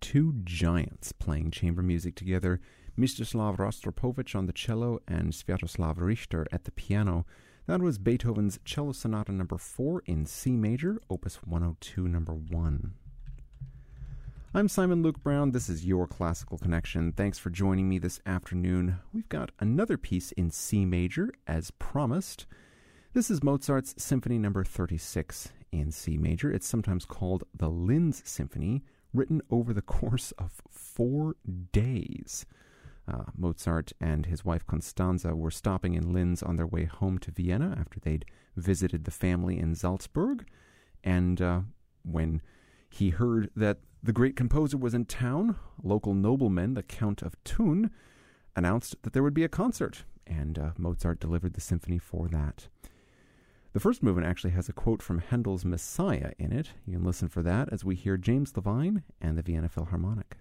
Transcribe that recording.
two giants playing chamber music together, Mstislav Rostropovich on the cello and Sviatoslav Richter at the piano. That was Beethoven's Cello Sonata No. 4 in C major, Opus 102 No. 1. I'm Simon Luke Brown. This is Your Classical Connection. Thanks for joining me this afternoon. We've got another piece in C major, as promised. This is Mozart's Symphony No. 36 in C major. It's sometimes called the Linz Symphony, written over the course of 4 days. Mozart and his wife Constanza were stopping in Linz on their way home to Vienna after they'd visited the family in Salzburg. And when he heard that the great composer was in town, a local nobleman, the Count of Thun, announced that there would be a concert, and Mozart delivered the symphony for that. The first movement actually has a quote from Handel's Messiah in it. You can listen for that as we hear James Levine and the Vienna Philharmonic.